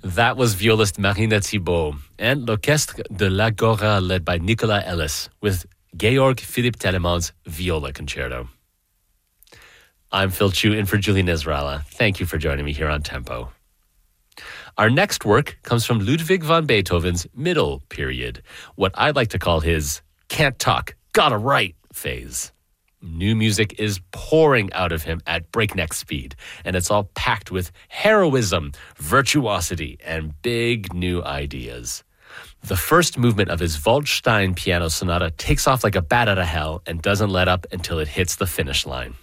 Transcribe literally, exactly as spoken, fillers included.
That was violist Marina Thibault and L'Orchestre de l'Agora led by Nicolas Ellis with Georg Philipp Telemann's Viola Concerto. I'm Phil Chu in for Julian Ezrala. Thank you for joining me here on Tempo. Our next work comes from Ludwig van Beethoven's middle period, what I'd like to call his can't talk, gotta write phase. New music is pouring out of him at breakneck speed, and it's all packed with heroism, virtuosity, and big new ideas. The first movement of his Waldstein piano sonata takes off like a bat out of hell and doesn't let up until it hits the finish line.